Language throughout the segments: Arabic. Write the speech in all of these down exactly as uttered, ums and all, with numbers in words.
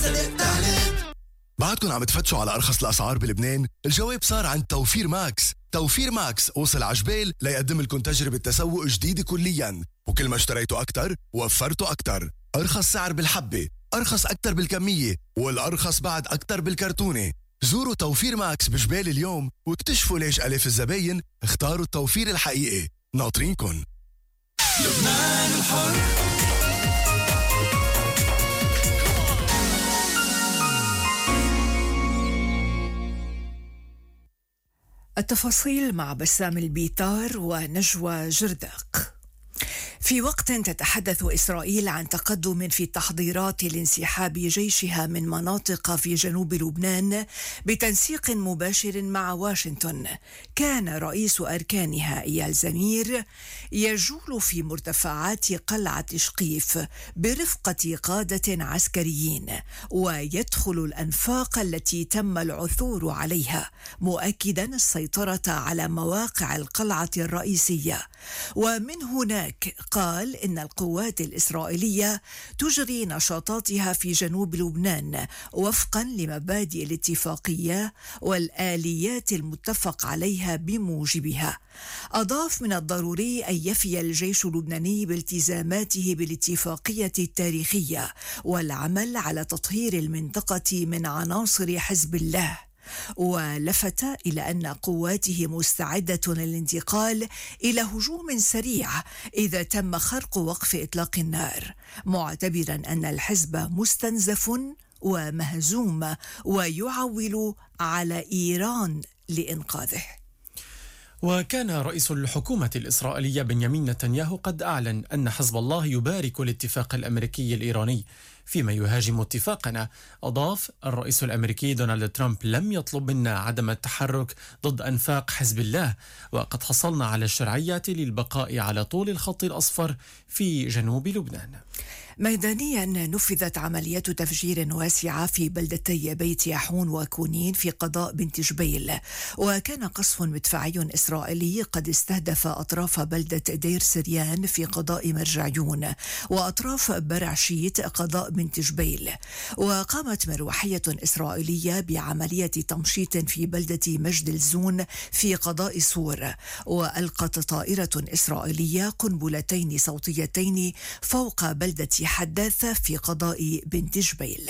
بعدكم عم تفتشوا على أرخص الأسعار بلبنان؟ الجواب صار عند توفير ماكس. توفير ماكس وصل عجبال ليقدم لكم تجربة تسوق جديدة كلياً، وكل ما اشتريتوا أكتر وفرتوا أكتر. أرخص سعر بالحبة، أرخص أكتر بالكمية، والأرخص بعد أكتر بالكرتونة. زوروا توفير ماكس بجبال اليوم واكتشفوا ليش ألاف الزباين اختاروا التوفير الحقيقي. ناطرينكن. لبنان الحر. التفاصيل مع بسام البيطار ونجوى جرداق. في وقت تتحدث إسرائيل عن تقدم في التحضيرات لانسحاب جيشها من مناطق في جنوب لبنان بتنسيق مباشر مع واشنطن، كان رئيس أركانها إيال زمير يجول في مرتفعات قلعة شقيف برفقة قادة عسكريين ويدخل الأنفاق التي تم العثور عليها، مؤكدا السيطرة على مواقع القلعة الرئيسية. ومن هناك قال إن القوات الإسرائيلية تجري نشاطاتها في جنوب لبنان وفقا لمبادئ الاتفاقية والآليات المتفق عليها بموجبها. أضاف من الضروري أن يفي الجيش اللبناني بالتزاماته بالاتفاقية التاريخية والعمل على تطهير المنطقة من عناصر حزب الله، ولفت إلى أن قواته مستعدة للانتقال إلى هجوم سريع إذا تم خرق وقف إطلاق النار، معتبرا أن الحزب مستنزف ومهزوم ويعول على إيران لإنقاذه. وكان رئيس الحكومة الإسرائيلية بنيامين نتنياهو قد أعلن أن حزب الله يبارك الاتفاق الأمريكي الإيراني فيما يهاجم اتفاقنا. أضاف الرئيس الأمريكي دونالد ترامب: لم يطلب منا عدم التحرك ضد أنفاق حزب الله، وقد حصلنا على الشرعية للبقاء على طول الخط الأصفر في جنوب لبنان. ميدانيا نفذت عملية تفجير واسعة في بلدتي بيت ياحون وكونين في قضاء بنت جبيل، وكان قصف مدفعي إسرائيلي قد استهدف أطراف بلدة دير سريان في قضاء مرجعيون وأطراف برعشيت قضاء بنت جبيل. وقامت مروحية إسرائيلية بعملية تمشيط في بلدة مجد الزون في قضاء صور، وألقت طائرة إسرائيلية قنبلتين صوتيتين فوق بلدة حدث في قضاء بنت جبيل.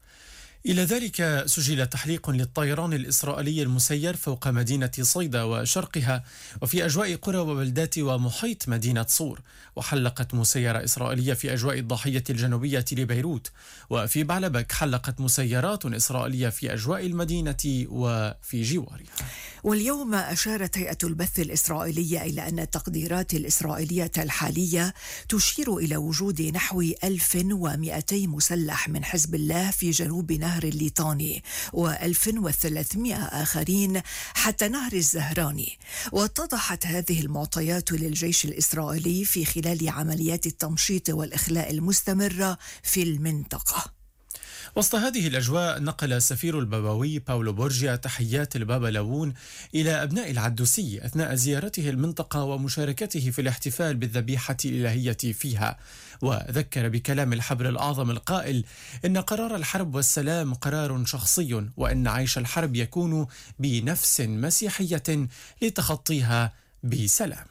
إلى ذلك سجل تحليق للطيران الإسرائيلي المسير فوق مدينة صيدا وشرقها وفي أجواء قرى وبلدات ومحيط مدينة صور، وحلقت مسيرة إسرائيلية في أجواء الضاحية الجنوبية لبيروت، وفي بعلبك حلقت مسيرات إسرائيلية في أجواء المدينة وفي جوارها. واليوم أشارت هيئة البث الإسرائيلية إلى أن التقديرات الإسرائيلية الحالية تشير إلى وجود نحو ألف ومئتي مسلح من حزب الله في جنوب نهر الليطاني وألف وثلاثمئة آخرين حتى نهر الزهراني. واتضحت هذه المعطيات للجيش الإسرائيلي في خلال عمليات التمشيط والإخلاء المستمرة في المنطقة. وسط هذه الأجواء نقل سفير البابوي باولو بورجيا تحيات البابا لاوون إلى أبناء العدوسية أثناء زيارته المنطقة ومشاركته في الاحتفال بالذبيحة الإلهية فيها، وذكر بكلام الحبر الأعظم القائل إن قرار الحرب والسلام قرار شخصي، وأن عيش الحرب يكون بنفس مسيحية لتخطيها بسلام.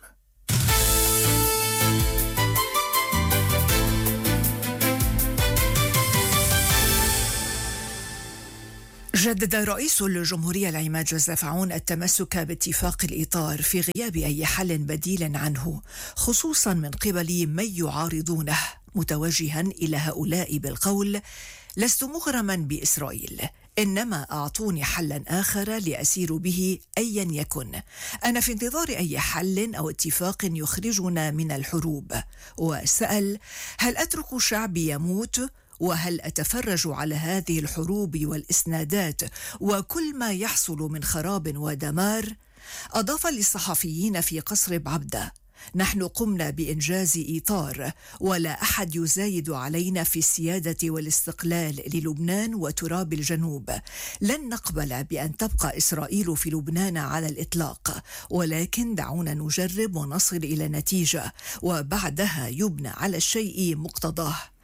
جدد رئيس الجمهورية العماد جوزيف عون التمسك باتفاق الإطار في غياب أي حل بديل عنه، خصوصا من قبل من يعارضونه، متوجها إلى هؤلاء بالقول: لست مغرما بإسرائيل، إنما أعطوني حلا آخر لأسير به أيا يكن. أنا في انتظار أي حل أو اتفاق يخرجنا من الحروب. وسأل: هل أترك شعبي يموت؟ وهل أتفرج على هذه الحروب والإسنادات وكل ما يحصل من خراب ودمار؟ أضاف للصحفيين في قصر بعبدة: نحن قمنا بإنجاز إطار، ولا أحد يزايد علينا في السيادة والاستقلال للبنان وتراب الجنوب. لن نقبل بأن تبقى إسرائيل في لبنان على الإطلاق، ولكن دعونا نجرب ونصل إلى نتيجة، وبعدها يبنى على الشيء مقتضاه.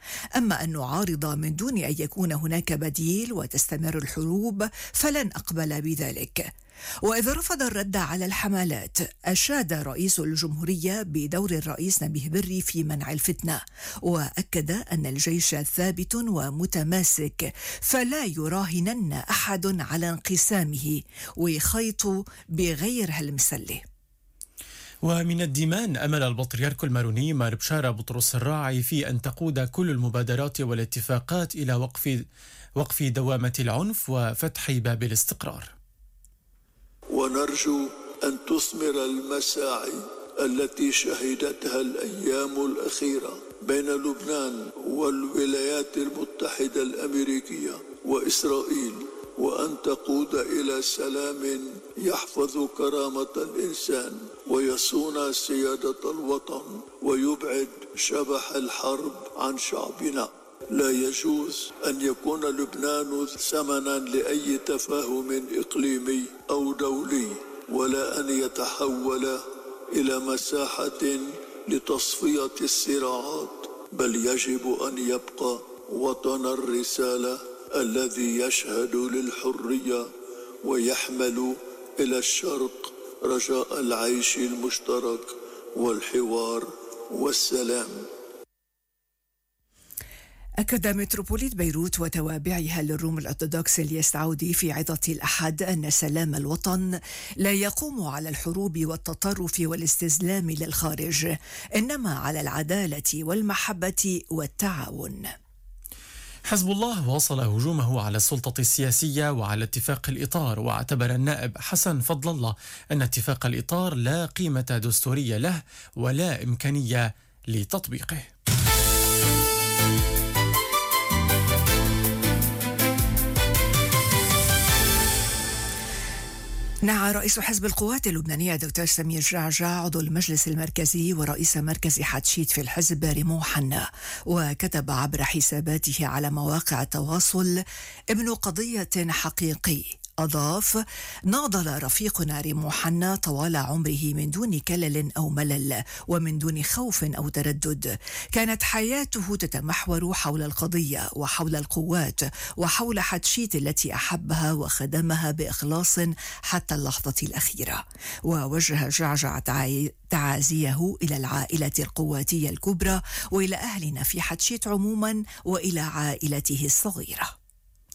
أما أن نعارض من دون أن يكون هناك بديل وتستمر الحروب فلن أقبل بذلك. وإذا رفض الرد على الحملات، أشاد رئيس الجمهورية بدور الرئيس نبيه بري في منع الفتنة، وأكد أن الجيش ثابت ومتماسك فلا يراهنن أحد على انقسامه ويخيط بغير هالمسلة. ومن الديمان أمل البطريرك الماروني مار بشارة بطرس الراعي في أن تقود كل المبادرات والاتفاقات إلى وقف وقف دوامة العنف وفتح باب الاستقرار. ونرجو أن تثمر المساعي التي شهدتها الأيام الأخيرة بين لبنان والولايات المتحدة الأمريكية وإسرائيل، وأن تقود إلى سلام يحفظ كرامة الإنسان ويصون سيادة الوطن ويبعد شبح الحرب عن شعبنا. لا يجوز أن يكون لبنان ثمنا لأي تفاهم إقليمي أو دولي، ولا أن يتحول إلى مساحة لتصفية الصراعات، بل يجب أن يبقى وطن الرسالة الذي يشهد للحرية ويحمل إلى الشرق رجاء العيش المشترك والحوار والسلام. أكد متروبوليت بيروت وتوابعها للروم الأرثوذكس الياس عودي في عظة الأحد أن سلام الوطن لا يقوم على الحروب والتطرف والاستسلام للخارج، إنما على العدالة والمحبة والتعاون. حزب الله واصل هجومه على السلطة السياسية وعلى اتفاق الإطار، واعتبر النائب حسن فضل الله أن اتفاق الإطار لا قيمة دستورية له ولا إمكانية لتطبيقه. نعى رئيس حزب القوات اللبنانية دكتور سمير جعجع عضو المجلس المركزي ورئيس مركز حتشيت في الحزب ريمو حنا، وكتب عبر حساباته على مواقع التواصل: ابن قضية حقيقي. أضاف: ناضل رفيقنا ريمو حنا طوال عمره من دون كلل أو ملل ومن دون خوف أو تردد. كانت حياته تتمحور حول القضية وحول القوات وحول حتشيت التي أحبها وخدمها بإخلاص حتى اللحظة الأخيرة. ووجه جعجع تعازيه إلى العائلة القواتية الكبرى وإلى أهلنا في حتشيت عموما وإلى عائلته الصغيرة.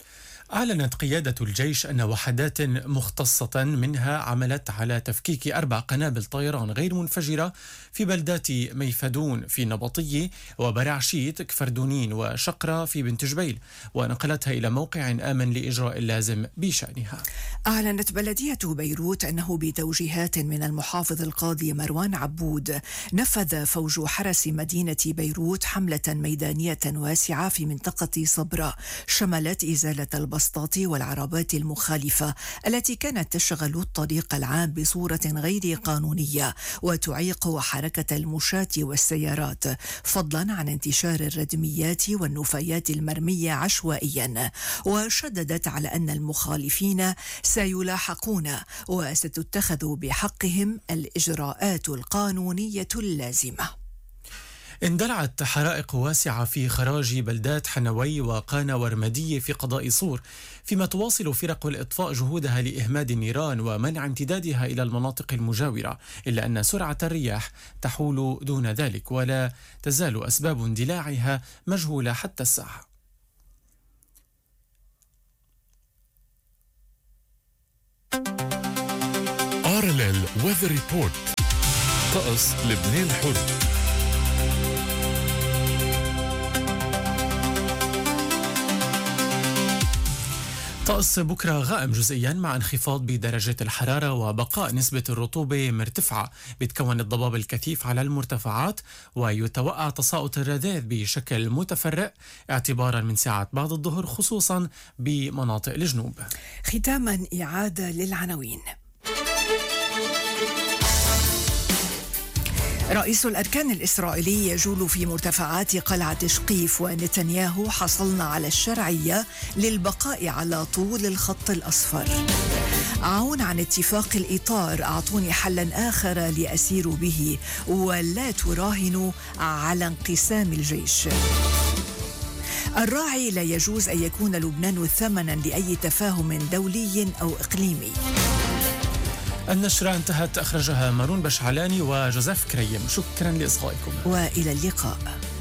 أعلنت قيادة الجيش أن وحدات مختصة منها عملت على تفكيك أربع قنابل طيران غير منفجرة في بلدات ميفدون في نبطية وبرعشيت كفردونين وشقرة في بنت جبيل، ونقلتها إلى موقع آمن لإجراء اللازم بشأنها. أعلنت بلدية بيروت أنه بتوجيهات من المحافظ القاضي مروان عبود نفذ فوج حرس مدينة بيروت حملة ميدانية واسعة في منطقة صبرا شملت إزالة البسطات والعربات المخالفة التي كانت تشغل الطريق العام بصورة غير قانونية وتعيق حركة المشاة والسيارات، فضلا عن انتشار الردميات والنفايات المرمية عشوائيا. وشددت على أن المخالفين سيلاحقون وستتخذ بحقهم الإجراءات القانونية اللازمة. اندلعت حرائق واسعة في خراج بلدات حنوي وقانا ورمدية في قضاء صور، فيما تواصل فرق الإطفاء جهودها لإهماد النيران ومنع امتدادها إلى المناطق المجاورة، إلا أن سرعة الرياح تحول دون ذلك، ولا تزال أسباب اندلاعها مجهولة حتى الساعة. آر إل إل Weather Report. طقس لبنان الحر. طقس بكرة غائم جزئيا مع انخفاض بدرجة الحرارة وبقاء نسبة الرطوبة مرتفعة، بتكون الضباب الكثيف على المرتفعات ويتوقع تساقط الرذاذ بشكل متفرق اعتبارا من ساعة بعد الظهر خصوصا بمناطق الجنوب. ختاما إعادة للعناوين. رئيس الأركان الإسرائيلي يجول في مرتفعات قلعة شقيف، ونتنياهو: حصلنا على الشرعية للبقاء على طول الخط الأصفر. عون عن اتفاق الإطار، أعطوني حلا آخر لأسير به، ولا تراهنوا على انقسام الجيش. الراعي: لا يجوز أن يكون لبنان ثمنا لأي تفاهم دولي أو إقليمي. النشرة انتهت، أخرجها مارون بشعلاني وجوزيف كريم. شكرا لإصغائكم وإلى اللقاء.